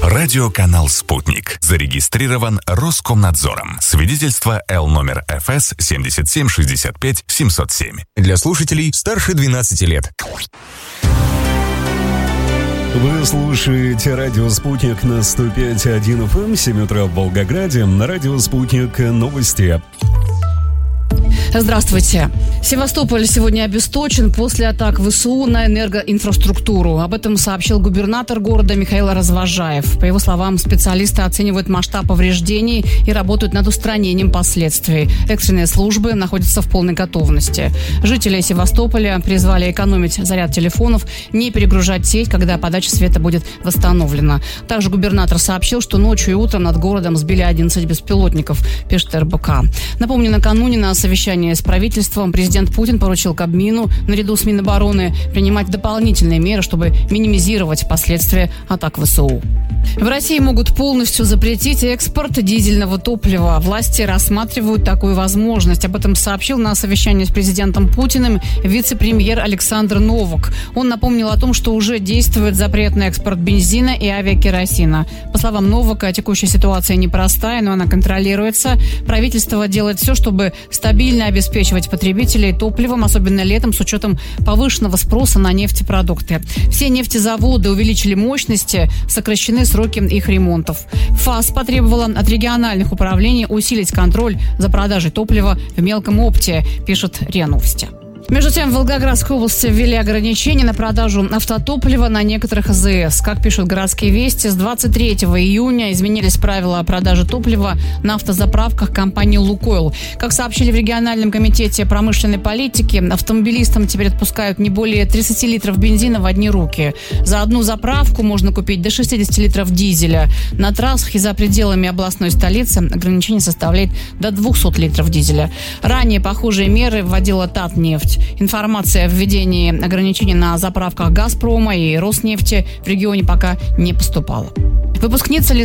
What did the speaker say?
Радиоканал «Спутник» зарегистрирован Роскомнадзором. Свидетельство Л номер ФС 7765 707. Для слушателей старше 12 лет. Вы слушаете радио «Спутник» на 105.1 FM, 7 утра в Волгограде. На радио «Спутник» новости. Здравствуйте. Севастополь сегодня обесточен после атак ВСУ на энергоинфраструктуру. Об этом сообщил губернатор города Михаил Развожаев. По его словам, специалисты оценивают масштаб повреждений и работают над устранением последствий. Экстренные службы находятся в полной готовности. Жители Севастополя призвали экономить заряд телефонов, не перегружать сеть, когда подача света будет восстановлена. Также губернатор сообщил, что ночью и утром над городом сбили 11 беспилотников, пишет РБК. Напомню, накануне на совещании с правительством президент Путин поручил Кабмину, наряду с Минобороны, принимать дополнительные меры, чтобы минимизировать последствия атак ВСУ. В России могут полностью запретить экспорт дизельного топлива. Власти рассматривают такую возможность. Об этом сообщил на совещании с президентом Путиным вице-премьер Александр Новак. Он напомнил о том, что уже действует запрет на экспорт бензина и авиакеросина. По словам Новака, текущая ситуация непростая, но она контролируется. Правительство делает все, чтобы стабильно обеспечивать потребителей топливом, особенно летом, с учетом повышенного спроса на нефтепродукты. Все нефтезаводы увеличили мощности, сокращены сроки их ремонтов. ФАС потребовала от региональных управлений усилить контроль за продажей топлива в мелком опте, пишет РИА Новости. Между тем, в Волгоградской области ввели ограничения на продажу автотоплива на некоторых АЗС. Как пишут городские вести, с 23 июня изменились правила о продаже топлива на автозаправках компании «Лукойл». Как сообщили в региональном комитете промышленной политики, автомобилистам теперь отпускают не более 30 литров бензина в одни руки. За одну заправку можно купить до 60 литров дизеля. На трассах и за пределами областной столицы ограничение составляет до 200 литров дизеля. Ранее похожие меры вводила Татнефть. Информация о введении ограничений на заправках «Газпрома» и «Роснефти» в регионе пока не поступала. Выпускница